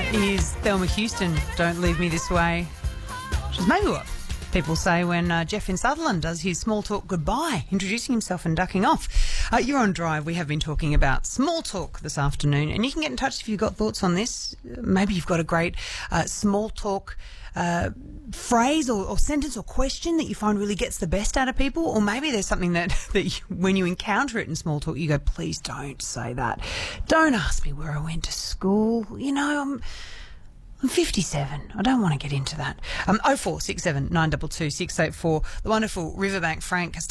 is Thelma Houston, Don't Leave Me This Way. Which is maybe what people say when Jeff in Sutherland does his small talk goodbye, introducing himself and ducking off. You're on Drive. We have been talking about small talk this afternoon, and you can get in touch if you've got thoughts on this. Maybe you've got a great small talk phrase or sentence or question that you find really gets the best out of people, or maybe there's something that when you encounter it in small talk, you go, please don't say that. Don't ask me where I went to school. You know, I'm 57. I don't want to get into that. 0467 922 684. The wonderful Riverbank Frank